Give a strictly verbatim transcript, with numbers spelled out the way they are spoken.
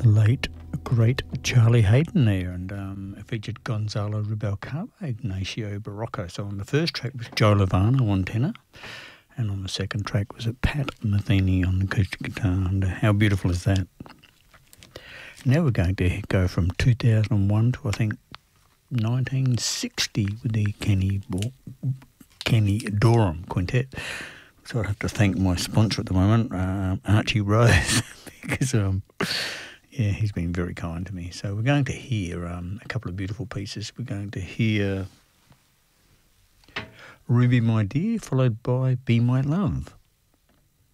late, great Charlie Hayden there, and um, it featured Gonzalo Rubalcaba, Ignacio Barroco. So on the first track was Joe Lovano on tenor, and on the second track was it Pat Metheny on the acoustic guitar. And how beautiful is that? Now we're going to go from two thousand one to, I think, nineteen sixty with the Kenny, Bo- Kenny Dorham Quintet. So I have to thank my sponsor at the moment, uh, Archie Rose, because um, yeah, he's been very kind to me. So we're going to hear um, a couple of beautiful pieces. We're going to hear Ruby My Dear, followed by Be My Love.